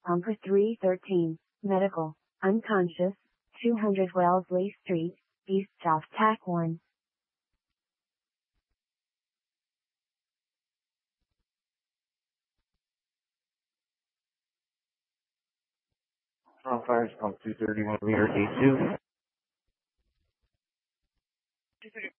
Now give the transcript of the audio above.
Pumper 313, medical, unconscious, 200 Wellesley Street, East South TAC 1. Fires pump 231 meter A2.